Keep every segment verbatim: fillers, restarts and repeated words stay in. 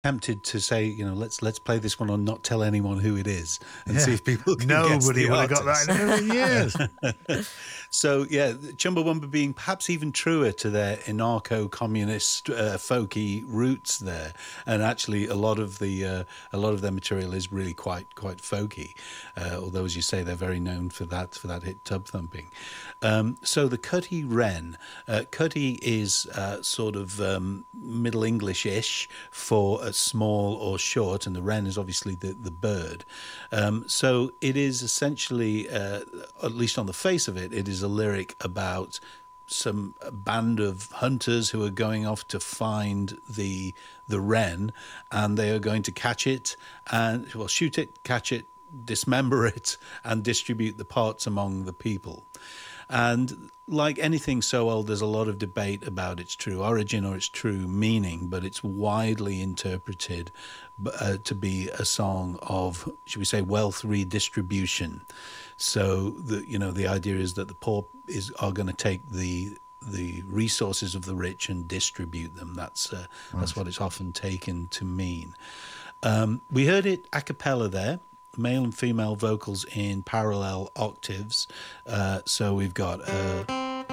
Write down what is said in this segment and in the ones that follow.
tempted to say, you know, let's let's play this one on Not Tell Anyone Who It Is and yeah. see if people can Nobody guess the would have got that in a million years. So, yeah, Chumbawamba being perhaps even truer to their anarcho-communist, uh, folky roots there, and actually a lot of the uh, a lot of their material is really quite quite folky. Uh, although, as you say, they're very known for that for that hit Tub Thumping. Um, so the Cutty Wren, uh, Cutty is uh, sort of um, Middle English-ish for a small or short, and the wren is obviously the the bird. Um, so it is essentially, uh, at least on the face of it, it is a lyric about some band of hunters who are going off to find the the wren, and they are going to catch it and well shoot it, catch it, dismember it, and distribute the parts among the people. And like anything so old, there's a lot of debate about its true origin or its true meaning, but it's widely interpreted uh, to be a song of, should we say, wealth redistribution. So the you know the idea is that the poor is are going to take the the resources of the rich and distribute them. That's uh, right. That's what it's often taken to mean. Um, we heard it a cappella there. Male and female vocals in parallel octaves. Uh, so we've got uh,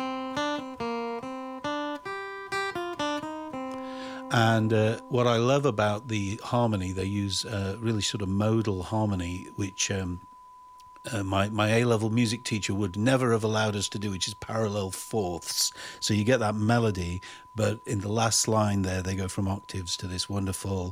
and uh, what I love about the harmony, they use uh, really sort of modal harmony, which um, uh, my, my A-level music teacher would never have allowed us to do, which is parallel fourths. So you get that melody, but in the last line there, they go from octaves to this wonderful...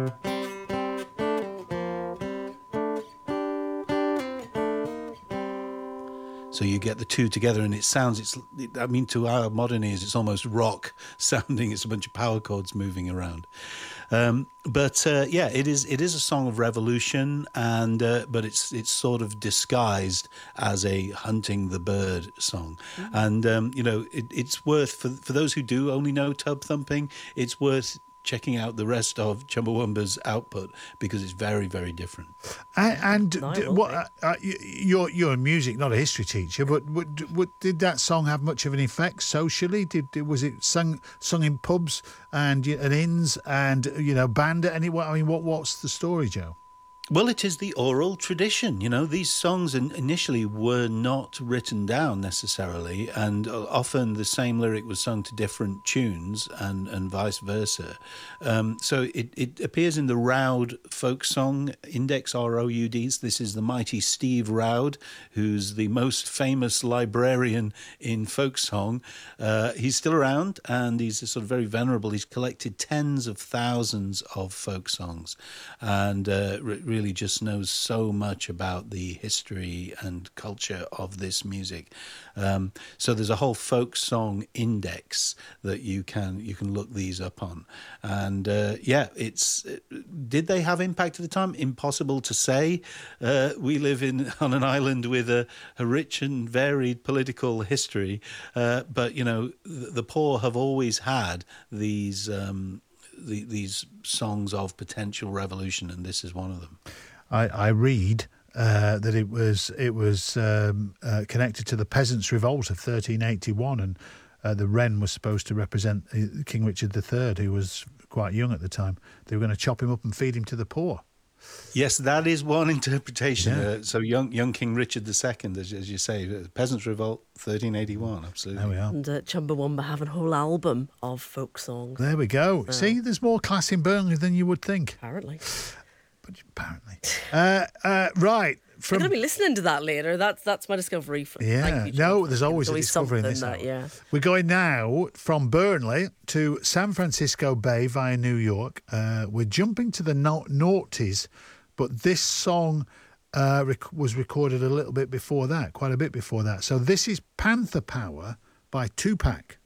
So you get the two together, and it sounds, it's, I mean, to our modern ears, it's almost rock sounding. It's a bunch of power chords moving around. Um, but uh, yeah, it is it is a song of revolution, and uh, but it's it's sort of disguised as a hunting the bird song. Mm-hmm. And, um, you know, it, it's worth, for, for those who do only know Tub Thumping, it's worth checking out the rest of Chumbawamba's output because it's very, very different. And, and d- what uh, uh, you're you're a music, not a history teacher, but what, what, did that song have much of an effect socially? Did was it sung sung in pubs and and inns and you know band at any? I mean, what what's the story, Joe? Well, it is the oral tradition. You know, these songs initially were not written down necessarily, and often the same lyric was sung to different tunes and, and vice versa. Um, so it, it appears in the Roud Folk Song Index, R O U Ds. This is the mighty Steve Roud, who's the most famous librarian in folk song. Uh, he's still around, and he's sort of very venerable. He's collected tens of thousands of folk songs, and uh, really just knows so much about the history and culture of this music. Um, so there's a whole folk song index that you can you can look these up on. And uh, yeah, it's did they have impact at the time? Impossible to say. Uh, we live in on an island with a, a rich and varied political history, uh, but you know the, the poor have always had these. Um, The, these songs of potential revolution, and this is one of them. I, I read uh, that it was it was um, uh, connected to the Peasants' Revolt of thirteen eighty-one, and uh, the wren was supposed to represent King Richard the Third, who was quite young at the time. They were going to chop him up and feed him to the poor. Yes, that is one interpretation. Yeah. Uh, so young young King Richard the Second, as, as you say, the Peasants' Revolt, thirteen eighty-one, absolutely. There we are. And uh, Chumbawamba have a whole album of folk songs. There we go. Uh, See, there's more class in Burnley than you would think. Apparently. But apparently. uh, uh, right. From... I'm going to be listening to that later. That's that's my discovery. For, yeah. you, no, there's always, there's a discovery in this. That, yeah. We're going now from Burnley to San Francisco Bay via New York. Uh, we're jumping to the noughties, but this song uh, rec- was recorded a little bit before that, quite a bit before that. So this is Panther Power by Tupac.